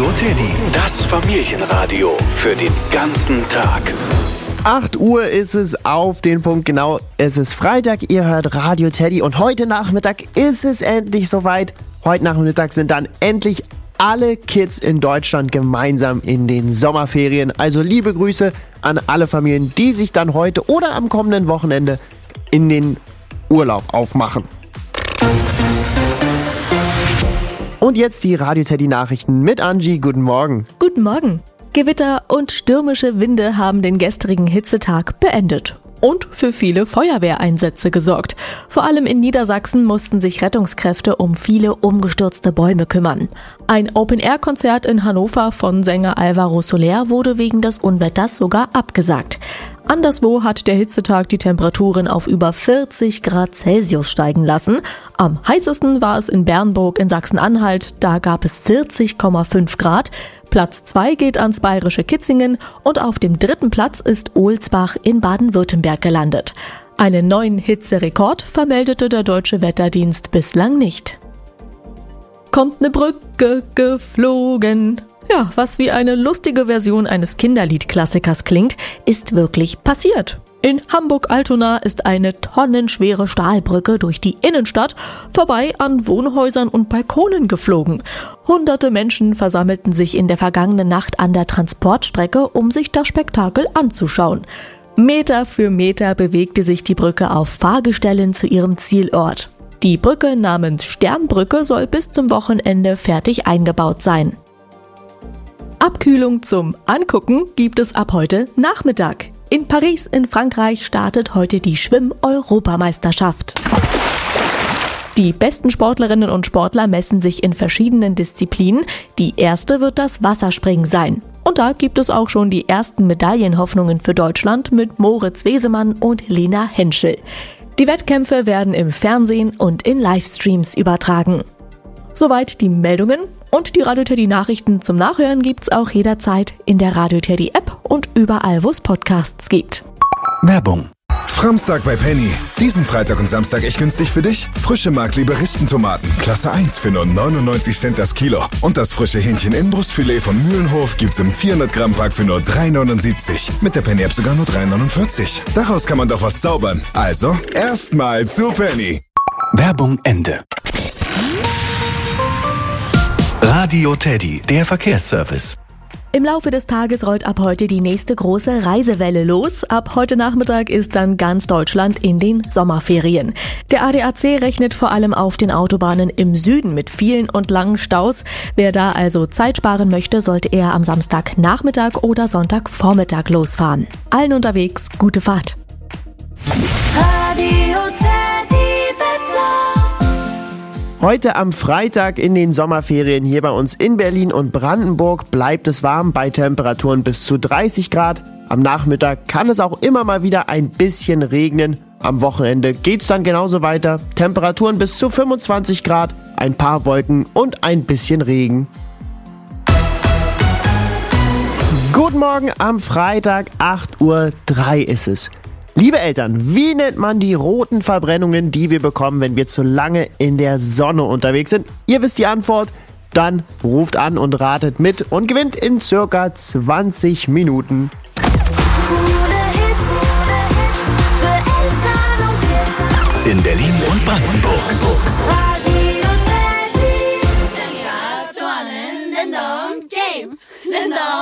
Radio Teddy, das Familienradio für den ganzen Tag. 8 Uhr ist es auf den Punkt genau. Es ist Freitag, ihr hört Radio Teddy und heute Nachmittag ist es endlich soweit. Heute Nachmittag sind dann endlich alle Kids in Deutschland gemeinsam in den Sommerferien. Also liebe Grüße an alle Familien, die sich dann heute oder am kommenden Wochenende in den Urlaub aufmachen. Und jetzt die Radio Teddy Nachrichten mit Angie. Guten Morgen. Guten Morgen. Gewitter und stürmische Winde haben den gestrigen Hitzetag beendet und für viele Feuerwehreinsätze gesorgt. Vor allem in Niedersachsen mussten sich Rettungskräfte um viele umgestürzte Bäume kümmern. Ein Open-Air-Konzert in Hannover von Sänger Alvaro Soler wurde wegen des Unwetters sogar abgesagt. Anderswo hat der Hitzetag die Temperaturen auf über 40 Grad Celsius steigen lassen. Am heißesten war es in Bernburg in Sachsen-Anhalt, da gab es 40,5 Grad. Platz 2 geht ans bayerische Kitzingen und auf dem 3. Platz ist Ohlsbach in Baden-Württemberg gelandet. Einen neuen Hitzerekord vermeldete der Deutsche Wetterdienst bislang nicht. Kommt ne Brücke geflogen. Ja, was wie eine lustige Version eines Kinderliedklassikers klingt, ist wirklich passiert. In Hamburg-Altona ist eine tonnenschwere Stahlbrücke durch die Innenstadt vorbei an Wohnhäusern und Balkonen geflogen. Hunderte Menschen versammelten sich in der vergangenen Nacht an der Transportstrecke, um sich das Spektakel anzuschauen. Meter für Meter bewegte sich die Brücke auf Fahrgestellen zu ihrem Zielort. Die Brücke namens Sternbrücke soll bis zum Wochenende fertig eingebaut sein. Abkühlung zum Angucken gibt es ab heute Nachmittag. In Paris in Frankreich startet heute die Schwimm-Europameisterschaft. Die besten Sportlerinnen und Sportler messen sich in verschiedenen Disziplinen. Die erste wird das Wasserspringen sein. Und da gibt es auch schon die ersten Medaillenhoffnungen für Deutschland mit Moritz Wesemann und Lena Henschel. Die Wettkämpfe werden im Fernsehen und in Livestreams übertragen. Soweit die Meldungen und die Radio Teddy Nachrichten zum Nachhören gibt's auch jederzeit in der Radio Teddy App und überall, wo es Podcasts gibt. Werbung. Framstag bei Penny. Diesen Freitag und Samstag echt günstig für dich. Frische Mark-Liberistentomaten, Klasse 1 für nur 99 Cent das Kilo. Und das frische Hähnchen-Innenbrustfilet von Mühlenhof gibt's im 400-Gramm-Pack für nur 3,79. Mit der Penny-App sogar nur 3,49. Daraus kann man doch was zaubern. Also, erstmal zu Penny. Werbung Ende. Radio Teddy, der Verkehrsservice. Im Laufe des Tages rollt ab heute die nächste große Reisewelle los. Ab heute Nachmittag ist dann ganz Deutschland in den Sommerferien. Der ADAC rechnet vor allem auf den Autobahnen im Süden mit vielen und langen Staus. Wer da also Zeit sparen möchte, sollte eher am Samstagnachmittag oder Sonntagvormittag losfahren. Allen unterwegs gute Fahrt. Radio Teddy Wetter. Heute am Freitag in den Sommerferien hier bei uns in Berlin und Brandenburg bleibt es warm bei Temperaturen bis zu 30 Grad. Am Nachmittag kann es auch immer mal wieder ein bisschen regnen. Am Wochenende geht's dann genauso weiter. Temperaturen bis zu 25 Grad, ein paar Wolken und ein bisschen Regen. Guten Morgen am Freitag, 8:03 Uhr ist es. Liebe Eltern, wie nennt man die roten Verbrennungen, die wir bekommen, wenn wir zu lange in der Sonne unterwegs sind? Ihr wisst die Antwort, dann ruft an und ratet mit und gewinnt in circa 20 Minuten. In Berlin und Brandenburg. Radio Teddy. Lindon Game. Lindon.